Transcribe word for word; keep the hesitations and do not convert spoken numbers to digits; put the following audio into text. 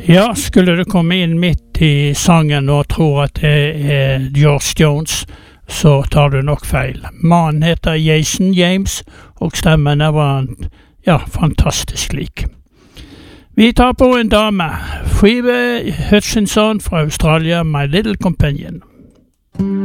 Ja, skulle du komme inn midt i sangen og tror at det er George Jones, så tar du nok feil. Mannen heter Jason James, og stemmen er var ja, fantastisk lik. Vi tar på en dame, Phoebe Hutchinson fra Australia, My Little Companion.